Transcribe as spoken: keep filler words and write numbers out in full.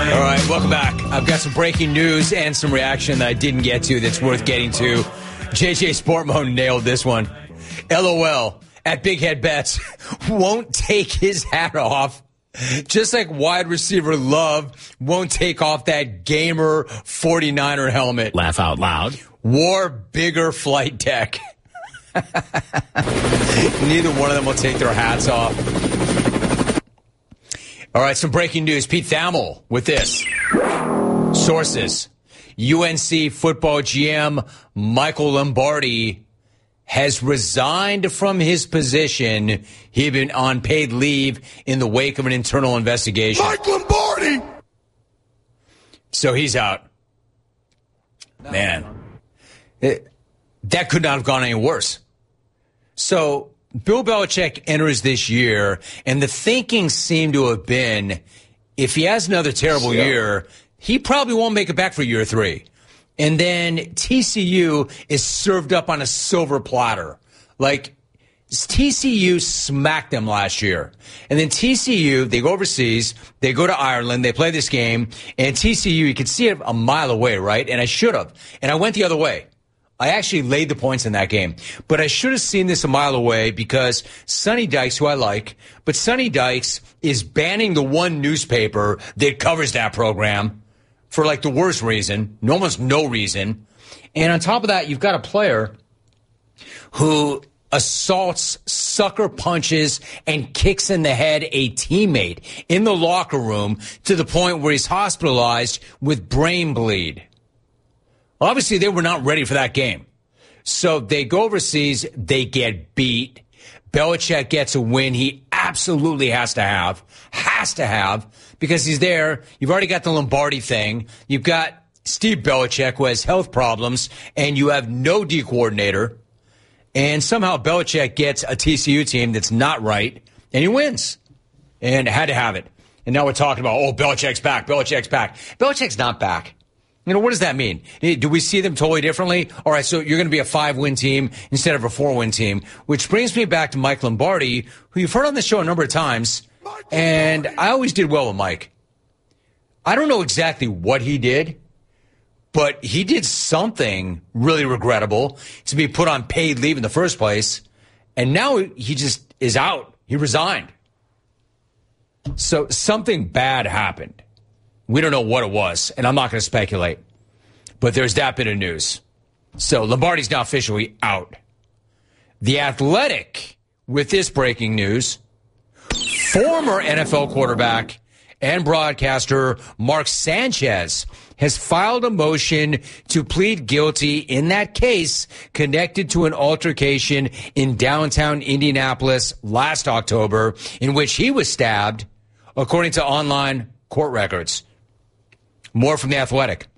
All right, welcome back. I've got some breaking news and some reaction that I didn't get to that's worth getting to. J J Sport Mode nailed this one. LOL at Big Head Bets won't take his hat off. Just like wide receiver Love won't take off that gamer forty-niner helmet. Laugh out loud. War bigger flight deck. Neither one of them will take their hats off. All right, some breaking news. Pete Thamel with this. Sources. U N C football G M Michael Lombardi has resigned from his position. He'd been on paid leave in the wake of an internal investigation. Mike Lombardi! So he's out. Man, it, that could not have gone any worse. So Bill Belichick enters this year, and the thinking seemed to have been, if he has another terrible yeah. year, he probably won't make it back for year three. And then T C U is served up on a silver platter. Like, T C U smacked them last year. And then T C U, they go overseas, they go to Ireland, they play this game, and T C U, you could see it a mile away, right? And I should have. And I went the other way. I actually laid the points in that game. But I should have seen this a mile away because Sonny Dykes, who I like, but Sonny Dykes is banning the one newspaper that covers that program for like the worst reason, almost no reason. And on top of that, you've got a player who assaults, sucker punches, and kicks in the head a teammate in the locker room to the point where he's hospitalized with brain bleed. Obviously, they were not ready for that game. So they go overseas, they get beat. Belichick gets a win he absolutely has to have, has to have, because he's there. You've already got the Lombardi thing. You've got Steve Belichick, who has health problems, and you have no D coordinator. And somehow Belichick gets a T C U team that's not right, and he wins. And had to have it. And now we're talking about, oh, Belichick's back, Belichick's back. Belichick's not back. You know, what does that mean? Do we see them totally differently? All right, so you're going to be a five-win team instead of a four-win team, which brings me back to Mike Lombardi, who you've heard on the show a number of times, and I always did well with Mike. I don't know exactly what he did, but he did something really regrettable to be put on paid leave in the first place, and now he just is out. He resigned. So something bad happened. We don't know what it was, and I'm not going to speculate. But there's that bit of news. So Lombardi's now officially out. The Athletic, with this breaking news, former N F L quarterback and broadcaster Mark Sanchez has filed a motion to plead guilty in that case connected to an altercation in downtown Indianapolis last October in which he was stabbed, according to online court records. More from The Athletic.